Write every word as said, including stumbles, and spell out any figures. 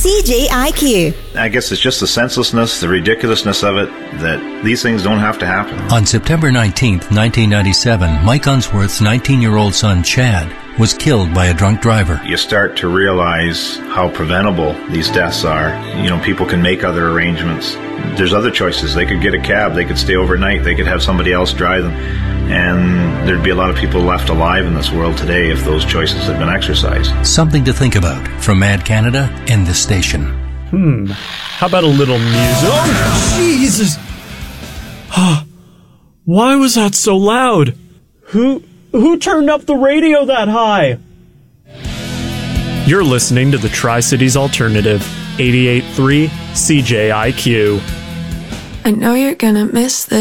C J I Q. I guess it's just the senselessness, the ridiculousness of it, that these things don't have to happen. On September nineteenth, nineteen ninety-seven, Mike Unsworth's nineteen-year-old son, Chad, was killed by a drunk driver. You start to realize how preventable these deaths are. You know, people can make other arrangements. There's other choices. They could get a cab, they could stay overnight, they could have somebody else drive them. And there'd be a lot of people left alive in this world today if those choices had been exercised. Something to think about from Mad Canada and this station. Hmm. How about a little music? Oh, Jesus! Why was that so loud? Who who turned up the radio that high? You're listening to the Tri-Cities Alternative, eighty-eight point three C J I Q. I know you're gonna miss this.